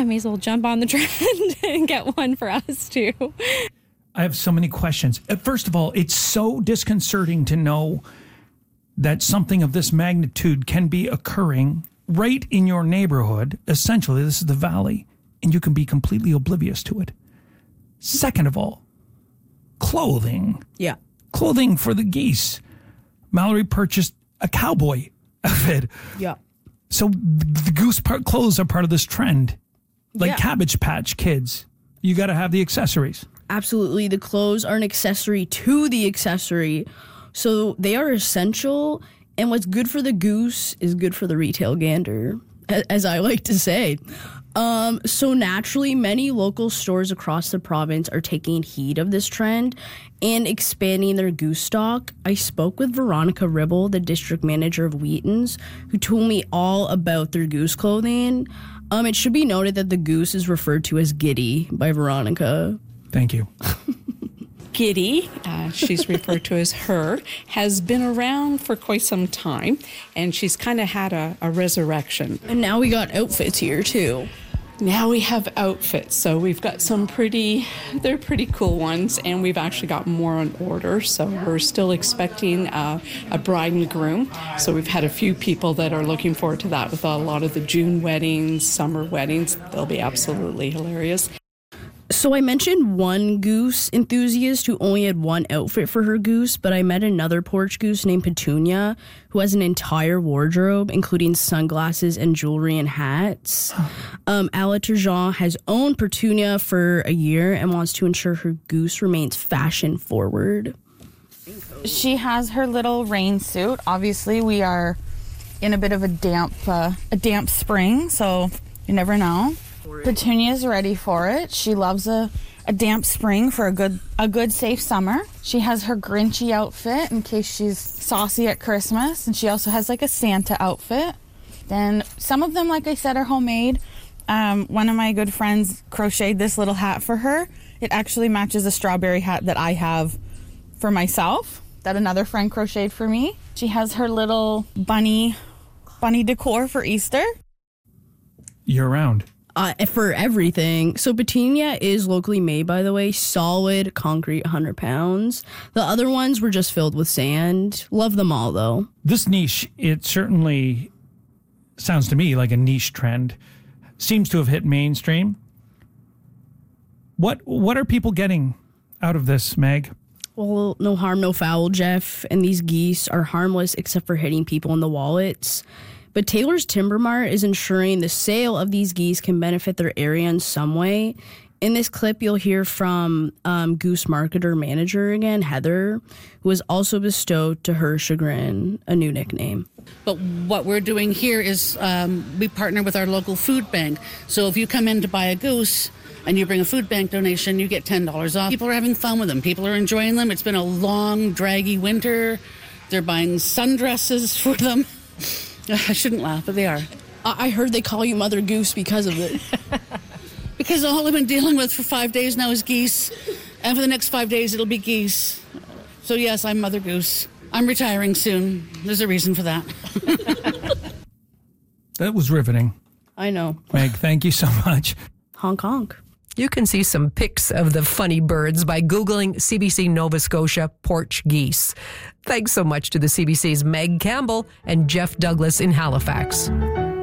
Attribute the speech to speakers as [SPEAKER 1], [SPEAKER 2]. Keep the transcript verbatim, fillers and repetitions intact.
[SPEAKER 1] I may as well jump on the trend and get one for us too.
[SPEAKER 2] I have so many questions. First of all, it's so disconcerting to know that something of this magnitude can be occurring right in your neighborhood. Essentially, this is the valley, and you can be completely oblivious to it. Second of all, clothing.
[SPEAKER 3] Yeah.
[SPEAKER 2] Clothing for the geese. Mallory purchased a cowboy outfit.
[SPEAKER 3] Yeah.
[SPEAKER 2] So the goose part, clothes are part of this trend. Like
[SPEAKER 3] yeah.
[SPEAKER 2] Cabbage Patch Kids. You got to have the accessories.
[SPEAKER 3] Absolutely. The clothes are an accessory to the accessory. So they are essential. And what's good for the goose is good for the retail gander, as I like to say. Um, so naturally, many local stores across the province are taking heed of this trend and expanding their goose stock. I spoke with Veronica Ribble, the district manager of Wheaton's, who told me all about their goose clothing. Um, it should be noted that the goose is referred to as Giddy by Veronica.
[SPEAKER 2] Thank you.
[SPEAKER 4] Giddy, uh, she's referred to as her, has been around for quite some time, and she's kind of had a, a resurrection.
[SPEAKER 3] And now we got outfits here, too.
[SPEAKER 4] Now we have outfits, so we've got some pretty, they're pretty cool ones, and we've actually got more on order, so we're still expecting uh, a bride and groom. So we've had a few people that are looking forward to that with a lot of the June weddings, summer weddings. They'll be absolutely hilarious.
[SPEAKER 3] So I mentioned one goose enthusiast who only had one outfit for her goose, but I met another porch goose named Petunia who has an entire wardrobe, including sunglasses and jewelry and hats. Um, Ala Turgeon has owned Petunia for a year and wants to ensure her goose remains fashion forward.
[SPEAKER 5] She has her little rain suit. Obviously, we are in a bit of a damp, uh, a damp spring, so you never know. Petunia's ready for it. She loves a, a damp spring for a good a good safe summer. She has her Grinchy outfit in case she's saucy at Christmas, and she also has like a Santa outfit. Then some of them, like I said, are homemade. Um, one of my good friends crocheted this little hat for her. It actually matches a strawberry hat that I have for myself that another friend crocheted for me. She has her little bunny bunny decor for Easter.
[SPEAKER 2] Year round.
[SPEAKER 3] Uh, for everything. So Petunia is locally made, by the way. Solid concrete, one hundred pounds. The other ones were just filled with sand. Love them all, though.
[SPEAKER 2] This niche, it certainly sounds to me like a niche trend. Seems to have hit mainstream. What what are people getting out of this, Meg?
[SPEAKER 3] Well, no harm, no foul, Jeff. And these geese are harmless except for hitting people in the wallets. But Taylor's Timber Mart is ensuring the sale of these geese can benefit their area in some way. In this clip, you'll hear from um, Goose Marketer Manager again, Heather, who has also bestowed, to her chagrin, a new nickname.
[SPEAKER 6] But what we're doing here is um, we partner with our local food bank. So if you come in to buy a goose and you bring a food bank donation, you get ten dollars off. People are having fun with them. People are enjoying them. It's been a long, draggy winter. They're buying sundresses for them. I shouldn't laugh, but they are.
[SPEAKER 3] I heard they call you Mother Goose because of it.
[SPEAKER 6] Because all I've been dealing with for five days now is geese. And for the next five days, it'll be geese. So yes, I'm Mother Goose. I'm retiring soon. There's a reason for that.
[SPEAKER 2] That was riveting.
[SPEAKER 3] I know.
[SPEAKER 2] Meg, thank you so much.
[SPEAKER 3] Honk honk.
[SPEAKER 7] You can see some pics of the funny birds by Googling C B C Nova Scotia porch geese. Thanks so much to the C B C's Meg Campbell and Jeff Douglas in Halifax.